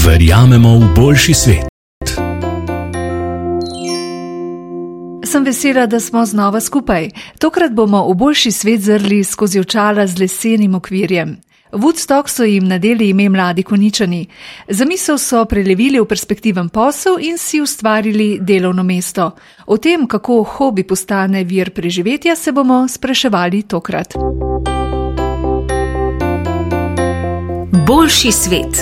Verjamemo v boljši svet. Sem vesela, da smo znova skupaj. Tokrat bomo v boljši svet zrli skozi očala z lesenim okvirjem. Woodstock so jim nadeli ime Mladi Konjičani. Zamisel so prelevili v perspektiven posel in si ustvarili delovno mesto. O tem, kako hobi postane vir preživetja, se bomo spraševali tokrat. Boljši svet.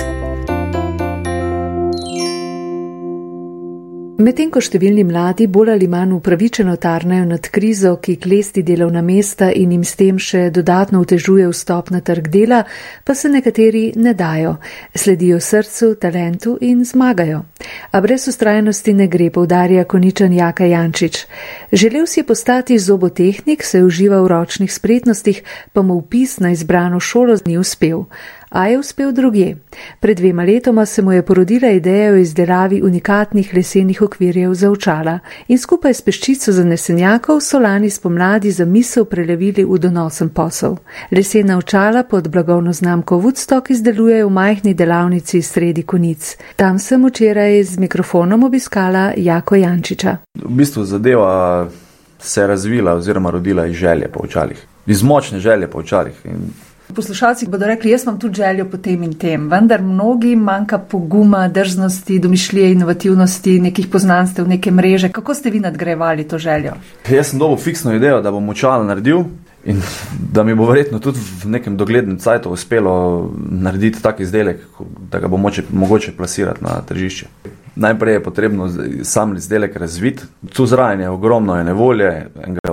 Medtem ko številni mladi bolj ali manj upravičeno tarnajo nad krizo, ki klesti delovna mesta in jim s tem še dodatno otežuje vstop na trg dela, pa se nekateri ne dajo, sledijo srcu, talentu in zmagajo. A brez vztrajnosti ne gre, poudarja Konjičan Jaka Jančič. Želel si je postati zobotehnik, se uživa v ročnih spretnostih, pa mu vpis na izbrano šolo ni uspel. A je uspel drugje. Pred 2 letoma se mu je porodila ideja o izdelavi unikatnih lesenih okvirjev za očala in skupaj s peščico zanesenjakov so lani spomladi zamisel prelevili v donosen posel. Lesena očala pod blagovno znamko Woodstock izdelujejo v majhni delavnici sredi Konjic. Tam sem včeraj z mikrofonom obiskala Jako Jančiča. V bistvu zadeva se je razvila oziroma rodila iz želje po očalih. Iz močne želje po očalih. Poslušalci bodo rekli, jaz imam tudi željo po tem in tem, vendar mnogi manjka poguma, drznosti, domišljije, inovativnosti, nekih poznanstev, neke mreže. Kako ste vi nadgrajevali to željo? Jaz sem dobil fiksno idejo, da bom očala naredil in da mi bo verjetno tudi v nekem doglednem cajtu uspelo narediti tak izdelek, da ga bo mogoče plasirati na tržišče. Najprej je potrebno sam izdelek razviti. Tu zraven je ogromno nevolje,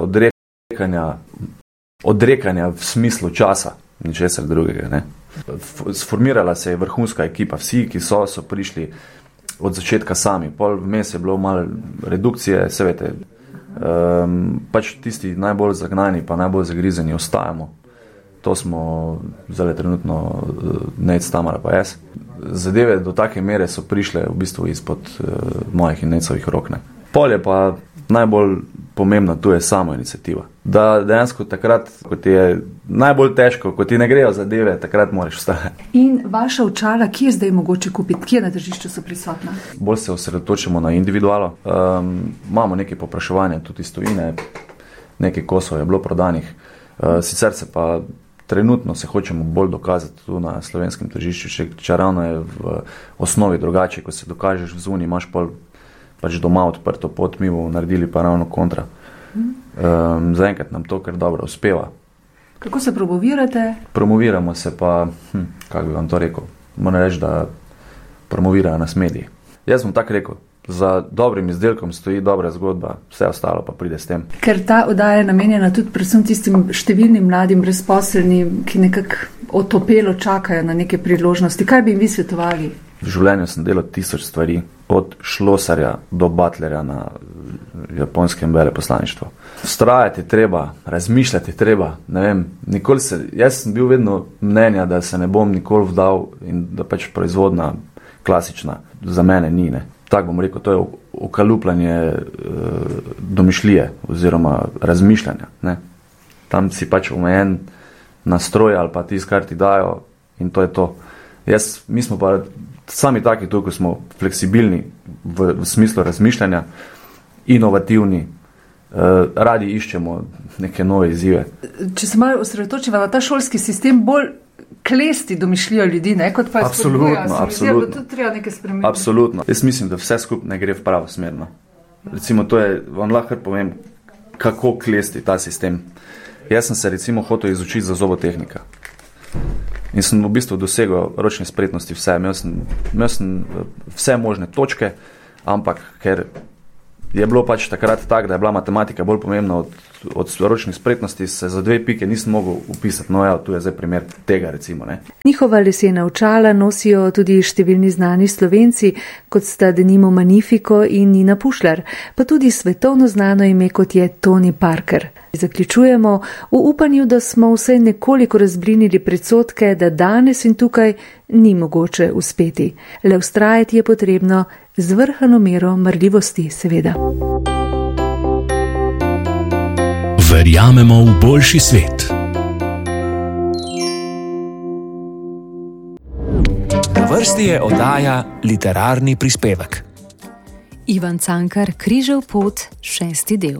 odrekanja v smislu časa. Ničesar drugega, ne. Sformirala se je vrhunska ekipa, vsi, ki so prišli od začetka sami. Pol vmes je bilo malo redukcije, se veste, pač tisti najbolj zagnani pa najbolj zagrizeni ostajamo. To smo zdaj trenutno Nec, Tamara pa jaz. Zadeve do take mere so prišle v bistvu izpod mojih in Necovih rok, ne. Pol je pa najbolj pomembna tu je samo iniciativa. Da dejansko takrat, ko ti je najbolj težko, ko ti ne grejo zadeve, takrat moraš vstajati. In vaša očala, kje je zdaj mogoče kupiti? Kje na tržišču so prisotna? Bolj se osredotočimo na individualo. Imamo nekaj povpraševanja tudi iz tujine, nekaj kosov je bilo prodanih. Sicer se pa trenutno se hočemo bolj dokazati tu na slovenskem tržišču, če ravno je v osnovi drugače, ko se dokažeš v zunji, imaš pač doma odprto pot, mi bomo naredili pa ravno kontra. Zaenkrat nam to kar dobro uspeva. Kako se promovirate? Promoviramo se pa, kako bi vam to rekel, moram reči, da promovirajo nas mediji. Jaz bom tako rekel, za dobrim izdelkom stoji dobra zgodba, vse ostalo pa pride s tem. Ker ta oddaja je namenjena tudi predvsem tistim številnim mladim brezposelnim, ki nekako otopelo čakajo na neke priložnosti. Kaj bi jim vi svetovali? V življenju sem delal 1000 stvari, od šlosarja do butlerja na japonskem veleposlaništvu. Vztrajati treba, razmišljati treba, ne vem, jaz sem bil vedno mnenja, da se ne bom nikoli vdal in da pač proizvodna klasična za mene ni, ne. Tako bom rekel, to je ukalupljanje domišljije oziroma razmišljanja, ne. Tam si pač omejen nastroj ali pa tisto, kar ti dajo in to je to. Mi smo pa sami taki tu, ko smo fleksibilni v smislu razmišljanja, inovativni, radi iščemo neke nove izzive. Če se malo osredotočiva na ta šolski sistem, bolj klesti domišljijo ljudi, ne, kot pa je spodbuja. Absolutno. To treba nekaj spremeniti. Absolutno. Jaz mislim, da vse skupaj ne gre v pravo smer. Recimo, to je, vam lahko povem, kako klesti ta sistem. Jaz sem se recimo hotel izučiti za zobotehnika. In sem v bistvu dosegel ročne spretnosti vse. Imel sem vse možne točke, ampak ker je bilo pač takrat tak, da je bila matematika bolj pomembna od ročnih spretnosti, se za 2 pike nisem mogel upisati. No, ja, tu je zdaj primer tega, recimo, ne. Njihova lesena očala nosijo tudi številni znani Slovenci, kot sta denimo Magnifico in Nina Pušlar, pa tudi svetovno znano ime, kot je Tony Parker. Zaključujemo v upanju, da smo vsaj nekoliko razblinili predsodke, da danes in tukaj ni mogoče uspeti. Le vztrajati je potrebno z vrhano mero marljivosti, seveda. Verjamemo v boljši svet. vrsti je oddaja Literarni prispevek. Ivan Cankar, Križev pot, 6. del.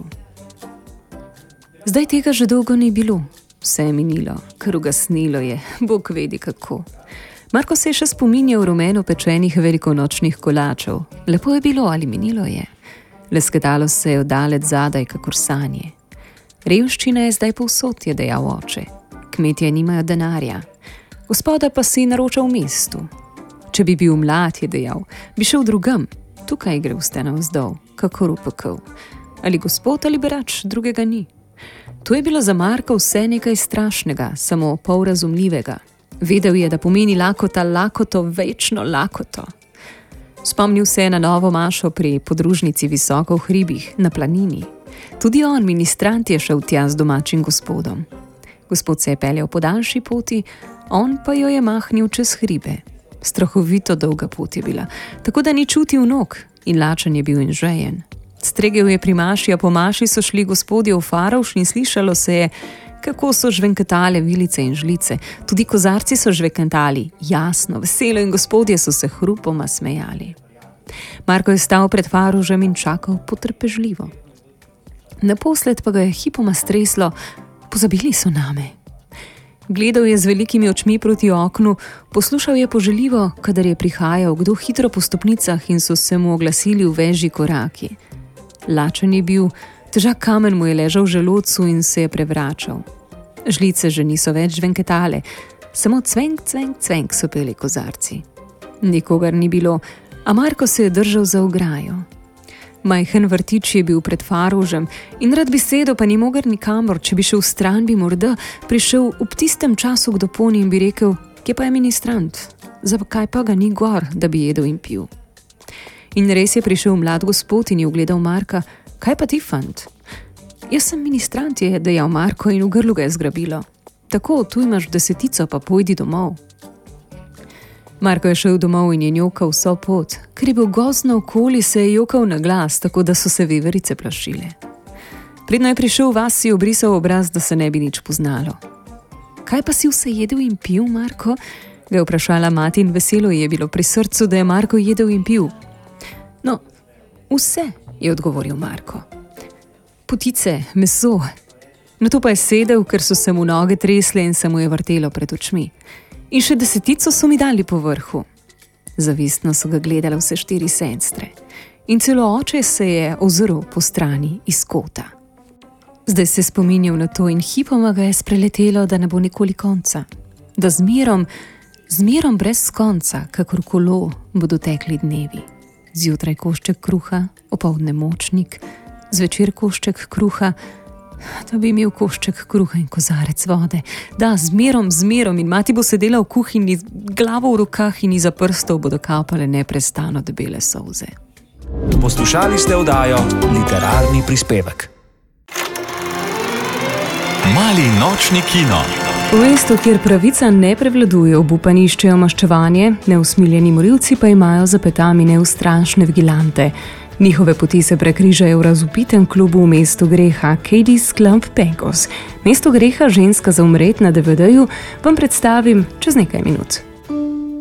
Zdaj tega že dolgo ni bilo. Vse je minilo, kar ugasnilo je, Bog vedi kako. Marko se je še spominjal rumeno pečenih velikonočnih kolačev. Lepo je bilo ali minilo je. Lesketalo se je oddalec zadaj, kakor sanje. Revščina je zdaj povsod, je dejal oče. Kmetje nimajo denarja. Gospoda pa si naroča v mestu. Če bi bil mlad, je dejal, bi šel drugam. Tukaj gre vste navzdol, kakor v pekel. Ali gospod ali berač, drugega ni. To je bilo za Marka vse nekaj strašnega, samo pol razumljivega. Vedel je, da pomeni lakota, lakoto, večno lakoto. Spomnil se je na novo mašo pri podružnici visoko v hribih, na planini. Tudi on, ministrant, je šel tja z domačim gospodom. Gospod se je peljal po daljši poti, on pa jo je mahnil čez hribe. Strahovito dolga pot je bila, tako da ni čutil nog in lačen je bil in žejen. Stregel je pri maši, a po maši so šli gospodje v Farovš in slišalo se je, kako so žvenketale vilice in žlice. Tudi kozarci so žvenketali, jasno, veselo in gospodje so se hrupoma smejali. Marko je stal pred Farovžem in čakal potrpežljivo. Naposled pa ga je hipoma streslo, pozabili so name. Gledal je z velikimi očmi proti oknu, poslušal je poželjivo, kadar je prihajal kdo hitro po stopnicah in so se mu oglasili v vežji koraki. Lačen je bil, težak kamen mu je ležal v želodcu in se je prevračal. Žlice že niso več žvenketale, samo cvenk, cvenk, cvenk so peli kozarci. Nikogar ni bilo, a Marko se je držal za ograjo. Majhen vrtič je bil pred Farovžem in rad bi sedel, pa ni mogel nikamor, če bi šel v stran, bi morda prišel v tistem času kdo poni in bi rekel, kje pa je ministrant, zakaj pa ga ni gor, da bi jedel in pil. In res je prišel mlad gospod in je ugledal Marka, kaj pa ti, fant? Jaz sem ministrant, je dejal Marko in v grlu ga je zgrabilo. Tako, tu imaš 10, pa pojdi domov. Marko je šel domov in je njokal vso pot. Ker je bil gozdno okoli, se je jokal na glas, tako da so se veverice plašile. Predno je prišel v vas, si obrisal obraz, da se ne bi nič poznalo. Kaj pa si vse jedel in pil, Marko? Ga je vprašala mati in veselo je bilo pri srcu, da je Marko jedel in pil. No, vse, je odgovoril Marko. Potice, meso. Nato pa je sedel, ker so se mu noge tresle in se mu je vrtelo pred očmi. In še 10 so mi dali po vrhu. Zavistno so ga gledale vse 4 sestre. In celo oče se je ozrl po strani iz kota. Zdaj se spominjal na to in hipoma ga je spreletelo, da ne bo nikoli konca. Da zmerom brez konca, kakor kolo, bodo tekli dnevi. Zjutraj košček kruha, opoldne močnik, zvečer košček kruha, da bi imel košček kruha in kozarec vode. Da, zmerom in mati bo sedela v kuhinji, glavo v rokah in iza prstov bodo kapale neprestano debele solze. Poslušali ste oddajo Literarni prispevek. Mali nočni kino. V mestu, kjer pravica ne prevladuje, obupani iščejo maščevanje, neusmiljeni morilci pa imajo za petami neustrašne vigilante. Njihove poti se prekrižajo v razupitem klubu v mestu greha Katie's Club Pecos. Mesto greha, ženska za umret na DVD-ju, vam predstavim čez nekaj minut.